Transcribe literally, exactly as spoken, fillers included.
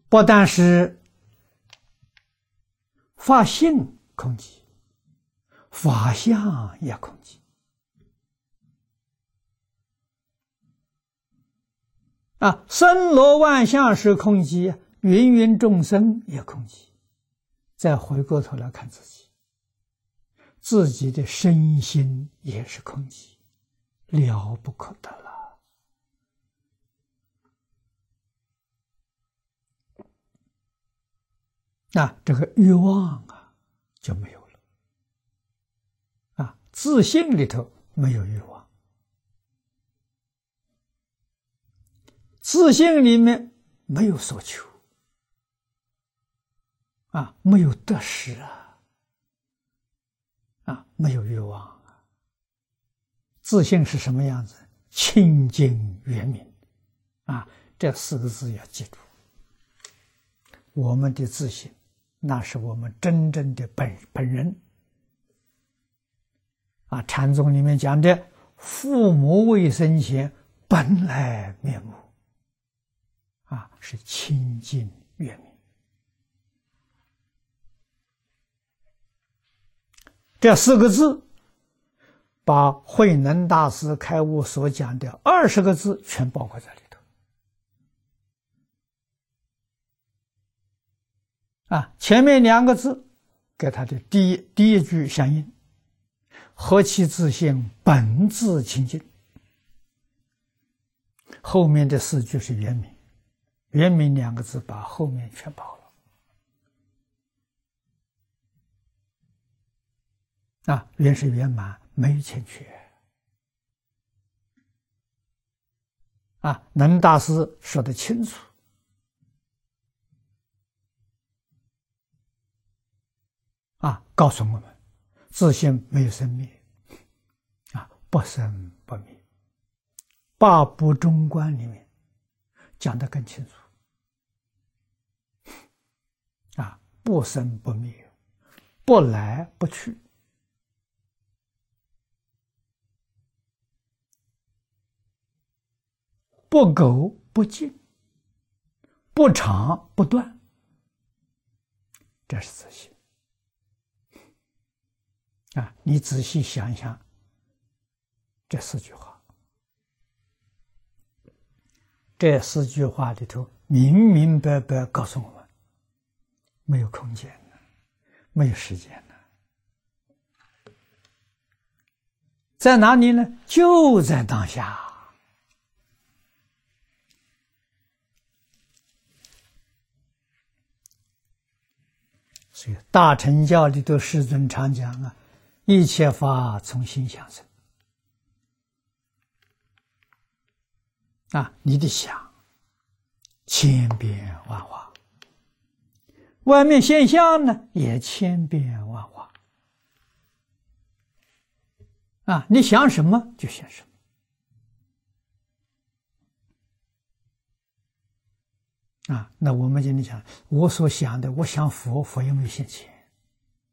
不但是法性空寂，法相也空寂。啊，森罗万象是空寂，芸芸众生也空寂。再回过头来看自己，自己的身心也是空寂，了不可得了。那这个欲望啊就没有了。啊，自信里头没有欲望。自信里面没有所求，啊，没有得失啊，啊，没有欲望啊。自信是什么样子？清净圆明，啊，这四个字要记住。我们的自信，那是我们真正的本本人。啊，禅宗里面讲的“父母未生前，本来面目”。啊，是清净圆明。这四个字，把慧能大师开悟所讲的二十个字全包括在里头。啊，前面两个字跟他的第一第一句相应，何其自性，本自清净。后面的四句是圆明。圆明两个字把后面全包了。啊，圆是圆满，没欠缺。啊，能大师说得清楚。啊，告诉我们，自性没有生灭，啊，不生不灭。八部中观里面讲得更清楚。啊，不生不灭，不来不去。不垢不净，不长不断，这是自性。啊，你仔细想想这四句话，这四句话里头明明白白告诉我们，没有空间了，没有时间了，在哪里呢？就在当下。所以大乘教里头世尊常讲啊，一切法从心想生。啊，你的想千变万化，外面现象呢也千变万化。啊，你想什么就现什么。啊，那我们今天讲，我所想的，我想佛，佛有没有现前？